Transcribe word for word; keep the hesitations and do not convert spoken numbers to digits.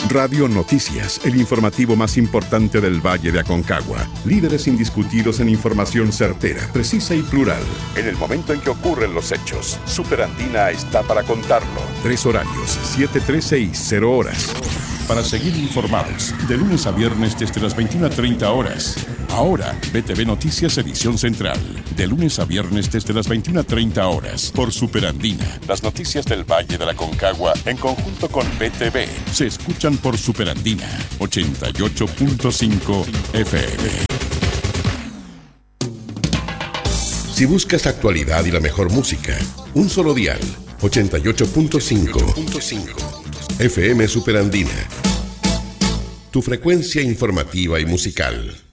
Radio Noticias, el informativo más importante del Valle de Aconcagua. Líderes indiscutidos en información certera, precisa y plural. En el momento en que ocurren los hechos, Superandina está para contarlo. Tres horarios, siete, tres, seis, cero horas. Para seguir informados, de lunes a viernes desde las veintiuna treinta horas. Ahora, B T V Noticias Edición Central. De lunes a viernes desde las veintiuna treinta horas. Por Superandina. Las noticias del Valle de la Aconcagua en conjunto con B T V se escuchan por Superandina ochenta y ocho punto cinco F M. Si buscas actualidad y la mejor música, un solo dial, ochenta y ocho punto cinco F M Superandina. Tu frecuencia informativa y musical.